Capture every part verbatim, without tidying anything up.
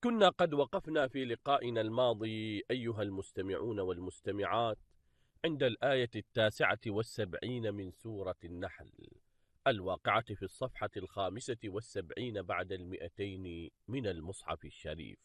كنا قد وقفنا في لقائنا الماضي أيها المستمعون والمستمعات عند الآية التاسعة والسبعين من سورة النحل الواقعة في الصفحة الخامسة والسبعين بعد المئتين من المصحف الشريف.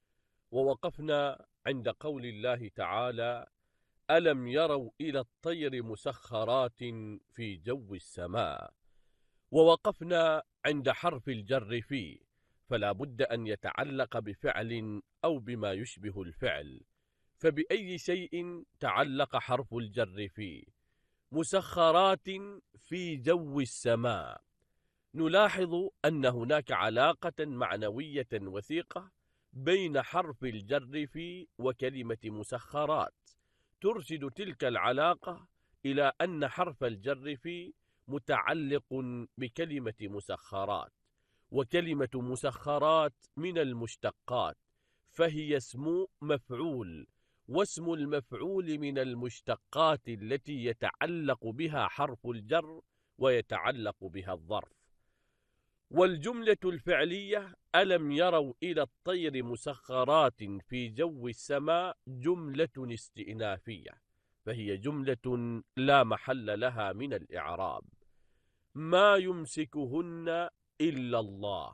ووقفنا عند قول الله تعالى: ألم يروا إلى الطير مسخرات في جو السماء. ووقفنا عند حرف الجر فيه، فلا بد أن يتعلق بفعل أو بما يشبه الفعل. فبأي شيء تعلق حرف الجر فيه؟ مسخرات في جو السماء. نلاحظ أن هناك علاقة معنوية وثيقة بين حرف الجر في وكلمة مسخرات، ترشد تلك العلاقة إلى أن حرف الجر في متعلق بكلمة مسخرات، وكلمة مسخرات من المشتقات، فهي اسم مفعول، واسم المفعول من المشتقات التي يتعلق بها حرف الجر ويتعلق بها الظرف. والجملة الفعلية ألم يروا إلى الطير مسخرات في جو السماء جملة استئنافية، فهي جملة لا محل لها من الإعراب. ما يمسكهن إلا الله،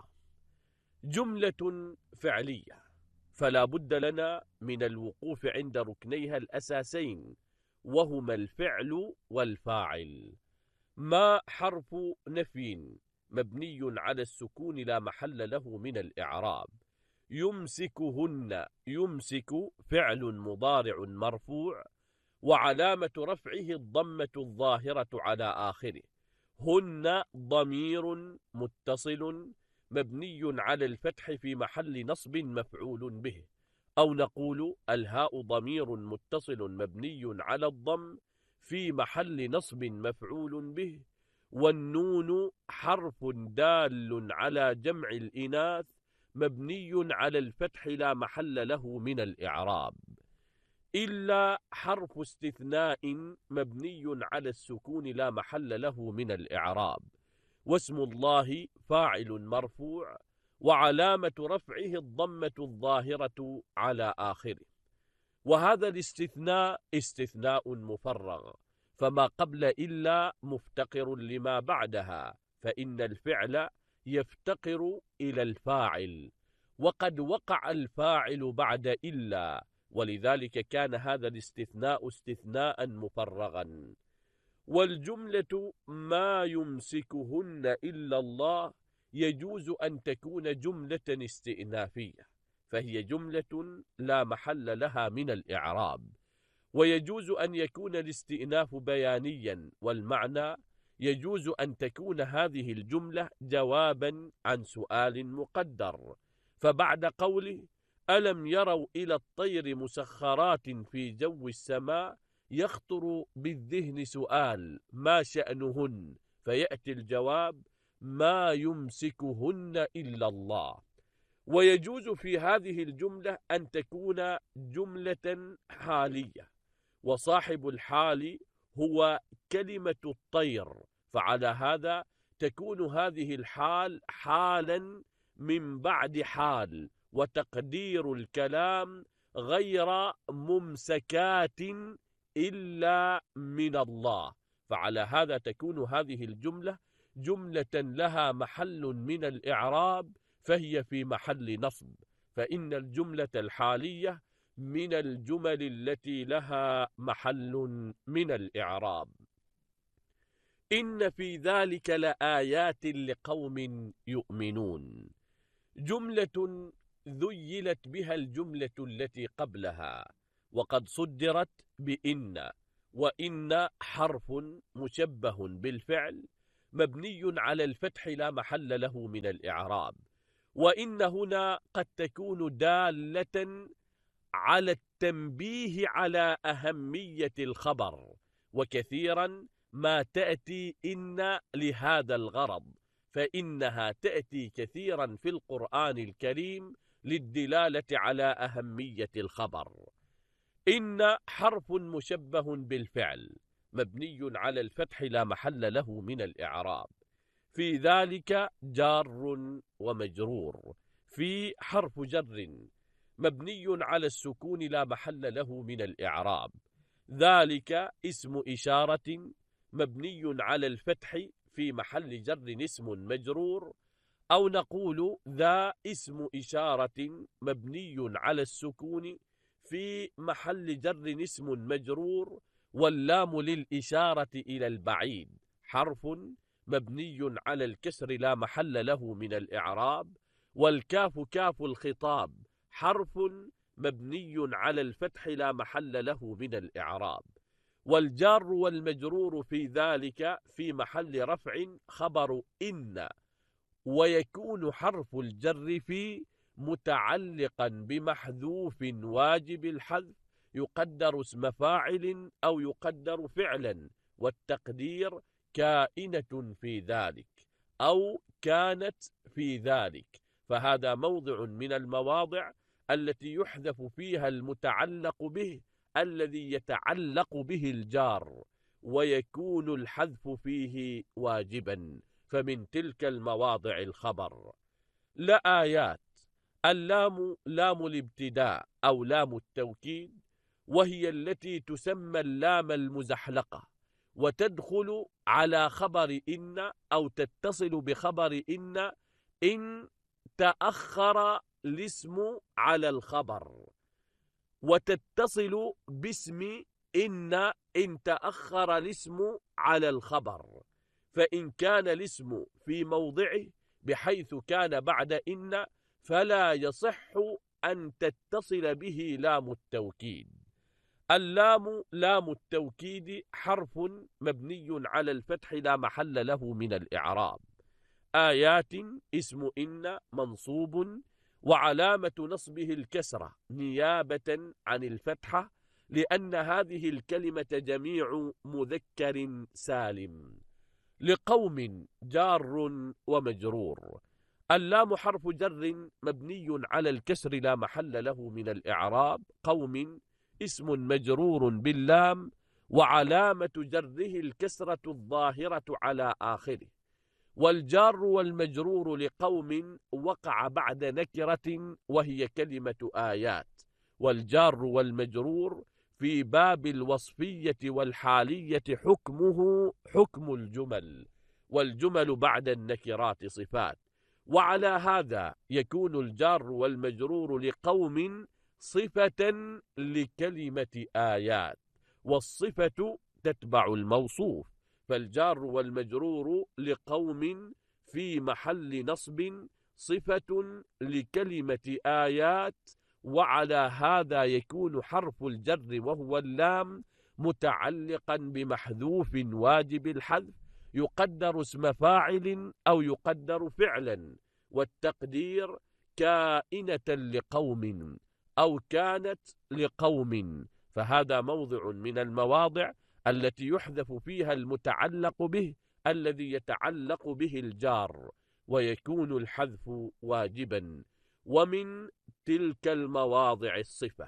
جملة فعلية، فلا بد لنا من الوقوف عند ركنيها الأساسين، وهما الفعل والفاعل. ما حرف نفي مبني على السكون لا محل له من الإعراب. يمسكهن، يمسك فعل مضارع مرفوع وعلامة رفعه الضمة الظاهرة على آخره. هن ضمير متصل مبني على الفتح في محل نصب مفعول به، أو نقول الهاء ضمير متصل مبني على الضم في محل نصب مفعول به، والنون حرف دال على جمع الإناث مبني على الفتح لا محل له من الإعراب. إلا حرف استثناء مبني على السكون لا محل له من الإعراب، واسم الله فاعل مرفوع وعلامة رفعه الضمة الظاهرة على آخره. وهذا الاستثناء استثناء مفرغ، فما قبل إلا مفتقر لما بعدها، فإن الفعل يفتقر إلى الفاعل، وقد وقع الفاعل بعد إلا، ولذلك كان هذا الاستثناء استثناء مفرغا. والجملة ما يمسكهن إلا الله يجوز أن تكون جملة استئنافية، فهي جملة لا محل لها من الإعراب. ويجوز أن يكون الاستئناف بيانيا، والمعنى يجوز أن تكون هذه الجملة جوابا عن سؤال مقدر. فبعد قوله ألم يروا إلى الطير مسخرات في جو السماء يخطر بالذهن سؤال: ما شأنهن؟ فيأتي الجواب: ما يمسكهن إلا الله. ويجوز في هذه الجملة أن تكون جملة حالية، وصاحب الحال هو كلمة الطير، فعلى هذا تكون هذه الحال حالا من بعد حال، وتقدير الكلام غير ممسكات إلا من الله، فعلى هذا تكون هذه الجملة جملة لها محل من الإعراب، فهي في محل نصب، فإن الجملة الحالية من الجمل التي لها محل من الإعراب. إن في ذلك لآيات لقوم يؤمنون، جملة ذيلت بها الجملة التي قبلها، وقد صدرت بإن، وإن حرف مشبه بالفعل مبني على الفتح لا محل له من الإعراب. وإن هنا قد تكون دالة على التنبيه على أهمية الخبر، وكثيرا ما تأتي إن لهذا الغرض، فإنها تأتي كثيرا في القرآن الكريم للدلالة على أهمية الخبر. إن حرف مشبه بالفعل مبني على الفتح لا محل له من الإعراب. في ذلك جار ومجرور، في حرف جر مبني على السكون لا محل له من الإعراب. ذلك اسم إشارة مبني على الفتح في محل جر اسم مجرور، أو نقول ذا اسم إشارة مبني على السكون في محل جر اسم مجرور، واللام للإشارة إلى البعيد حرف مبني على الكسر لا محل له من الإعراب، والكاف كاف الخطاب حرف مبني على الفتح لا محل له من الإعراب. والجار والمجرور في ذلك في محل رفع خبر إن، ويكون حرف الجر في متعلقا بمحذوف واجب الحذف يقدر اسم فاعل أو يقدر فعلا، والتقدير كائنة في ذلك أو كانت في ذلك. فهذا موضع من المواضع التي يحذف فيها المتعلق به الذي يتعلق به الجار، ويكون الحذف فيه واجبا، فمن تلك المواضع الخبر. لآيات. اللام لام الابتداء أو لام التوكيد، وهي التي تسمى اللام المزحلقة، وتدخل على خبر إن أو تتصل بخبر إن إن تأخر الاسم على الخبر، وتتصل باسم إن إن تأخر الاسم على الخبر. فإن كان الاسم في موضعه بحيث كان بعد إن فلا يصح أن تتصل به لام التوكيد. اللام لام التوكيد حرف مبني على الفتح لا محل له من الإعراب. آيات اسم إن منصوب، وعلامة نصبه الكسرة نيابة عن الفتحة، لأن هذه الكلمة جميع مذكر سالم. لقوم جار ومجرور. اللام حرف جر مبني على الكسر لا محل له من الإعراب. قوم اسم مجرور باللام، وعلامة جره الكسرة الظاهرة على آخره. والجار والمجرور لقوم وقع بعد نكرة وهي كلمة آيات. والجار والمجرور في باب الوصفية والحالية حكمه حكم الجمل، والجمل بعد النكرات صفات. وعلى هذا يكون الجار والمجرور لقوم صفة لكلمة آيات، والصفة تتبع الموصوف، فالجار والمجرور لقوم في محل نصب صفة لكلمة آيات. وعلى هذا يكون حرف الجر وهو اللام متعلقا بمحذوف واجب الحذف يقدر اسم فاعل أو يقدر فعلا، والتقدير كائنة لقوم أو كانت لقوم. فهذا موضع من المواضع التي يحذف فيها المتعلق به الذي يتعلق به الجار، ويكون الحذف واجبا. ومن تلك المواضع الصفة.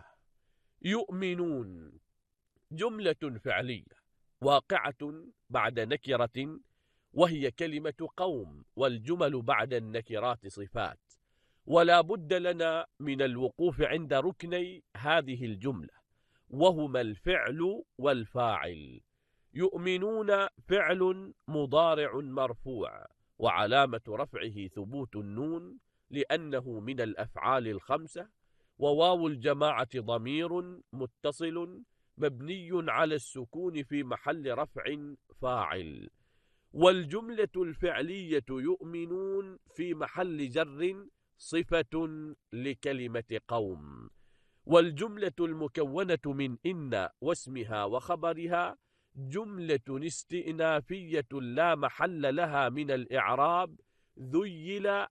يؤمنون جملة فعلية واقعة بعد نكرة وهي كلمة قوم، والجمل بعد النكرات صفات. ولا بد لنا من الوقوف عند ركني هذه الجملة، وهما الفعل والفاعل. يؤمنون فعل مضارع مرفوع، وعلامة رفعه ثبوت النون لأنه من الأفعال الخمسة. وواو الجماعة ضمير متصل مبني على السكون في محل رفع فاعل. والجملة الفعلية يؤمنون في محل جر صفة لكلمة قوم. والجملة المكونة من إن واسمها وخبرها جملة استئنافية لا محل لها من الإعراب، ذيل